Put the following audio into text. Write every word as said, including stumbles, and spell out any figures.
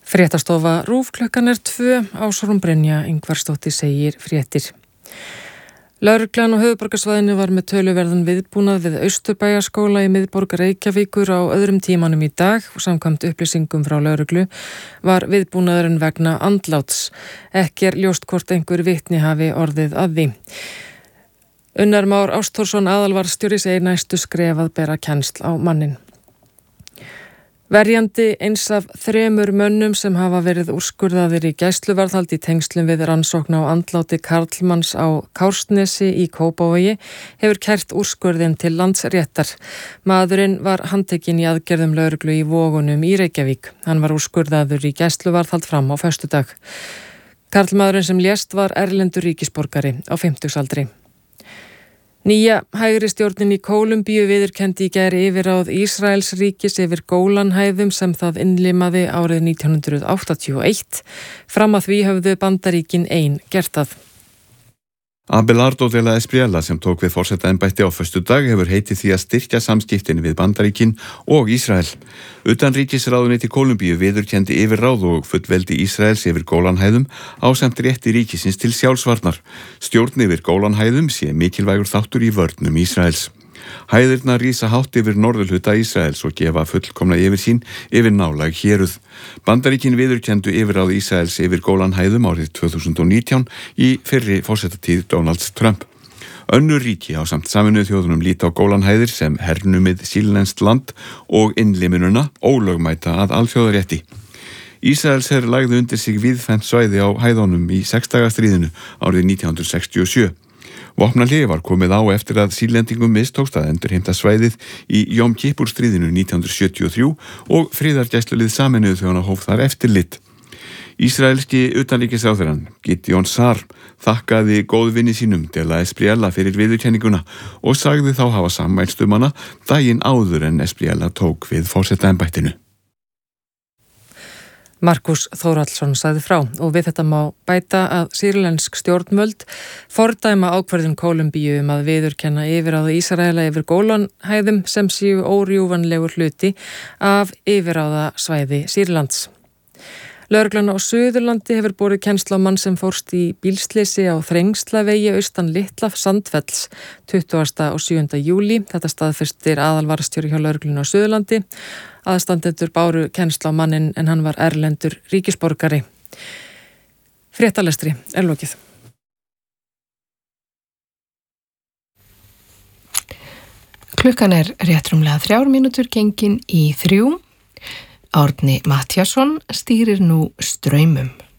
Fréttastofa RÚV klukkan er tvö, Ásrún Brynja Ingvarsdóttir segir fréttir. Lögreglan á höfuðborgarsvæðinu var með töluverðan viðbúnað við Austurbæjarskóla í miðborg Reykjavíkur á öðrum tímanum í dag og samkvæmt upplýsingum frá lögreglu var viðbúnaðurinn vegna andláts. Ekki er ljóst hvort einhver vitni hafi orðið að því. Unnar Már Ástórsson aðalvarðstjóri segir næstu skref að bera kennsl á manninn. Verjandi eins af þremur mönnum sem hafa verið úrskurðaðir í gæsluvarðhald í tengslum við rannsókn á andláti karlmanns á Kársnesi í Kópavogi hefur kært úrskurðin til Landsréttar. Maðurinn var handtekinn í aðgerðum lögreglu í Vogunum í Reykjavík. Hann var úrskurðaður í gæsluvarðhald fram á föstudag. Karlmaðurinn sem lést var erlendur ríkisborgari á fimmtugsaldri. Nýja hægri stjórnin í Kólumbíu viðurkenndi í gær yfirráð Ísraels ríkis yfir Gólanhæðum sem það innlimaði árið nítján hundruð áttatíu og eitt. Fram að því höfðu Bandaríkin ein gert það. Abelardo de la Espriella sem tók við forsetaembætti á föstudag hefur heitið því að styrkja samskiptin við Bandaríkin og Ísrael. Utanríkisráðuneyti Kólumbíu viðurkenndi yfirráð og fullveldi Ísraels yfir Gólanhæðum ásamt rétti ríkisins til sjálfsvarnar. Stjórn yfir Gólanhæðum sé mikilvægur þáttur í vörnum Ísraels. Hæðirnar rísa hátt yfir norðurhluta Ísraels og gefa fullkomna yfirsýn yfir nálæg héruð. Bandaríkin viðurkenndu yfirráð Ísraels yfir Gólanhæðum árið tvö þúsund og nítján í fyrri forsetatíð Donalds Trump. Önnur ríki ásamt Sameinuðu þjóðunum líta á Gólanhæðir sem hernumið sýrlenskt land og innlimunina ólögmæta að alþjóðarétti. Ísraels her lagði undir sig víðfeðmt svæði á hæðunum í sexdaga stríðinu árið nítján hundruð sextíu og sjö. Vopnahlé var komið á eftir að Sýrlendingum mistókst að endurheimta svæðið í Jom Kippur stríðinu nítján hundruð sjötíu og þrjú og friðargæslulið Sameinuðu þjóðanna hóf þar eftirlit. Ísraelski utanríkisráðherrann Gideon Sar þakkaði góðvinni sínum de la Espriella fyrir viðurkenninguna og sagði þá hafa sammælst um hana daginn áður en Espriella tók við forsetaembættinu. Markus Þórhallsson sagði frá og við þetta má bæta að sýrlensk stjórnvöld fordæma ákvörðun Kólumbíu um að viðurkenna yfirráð Ísraela yfir Gólanhæðum sem séu órjúfanlegur hluti af yfirráða svæði Sýrlands. Lögreglan á Suðurlandi hefur borið kennsl á mann sem fórst í bílsleysi á Þrengslavegi austan Litla Sandfells tuttugasta og sjöunda júlí. Þetta staðfestir aðalvarðstjóri hjá lögreglunni á Suðurlandi. Aðstandendur báru kennsl á manninn en hann var erlendur ríkisborgari. Fréttalestri er lokið. Klukkan er rétt rúmlega þrjár mínútur gengin í þrjú. Árni Matthíasson stýrir nú straumum.